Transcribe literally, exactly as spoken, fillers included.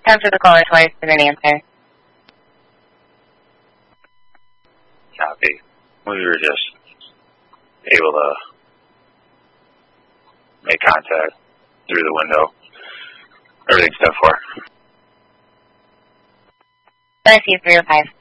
After the caller twice and an answer. Copy. We were just able to make contact through the window. Everything's done for. I see three oh five.